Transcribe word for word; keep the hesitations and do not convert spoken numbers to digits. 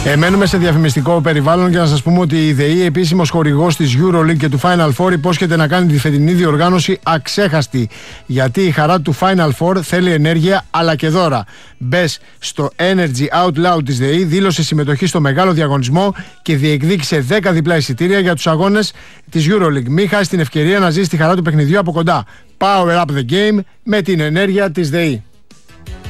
Ε, μένουμε σε διαφημιστικό περιβάλλον και να σας πούμε ότι η ΔΕΗ, επίσημος χορηγός της EuroLeague και του Final Four, υπόσχεται να κάνει τη φετινή διοργάνωση αξέχαστη. Γιατί η χαρά του Final Four θέλει ενέργεια αλλά και δώρα. Μπες στο Energy Out Loud της ΔΕΗ, δήλωσε συμμετοχή στο μεγάλο διαγωνισμό και διεκδίκησε δέκα διπλά εισιτήρια για τους αγώνες της EuroLeague. Μην χάσει την ευκαιρία να ζήσει τη χαρά του παιχνιδιού από κοντά. Power up the game με την ενέργεια της ΔΕΗ.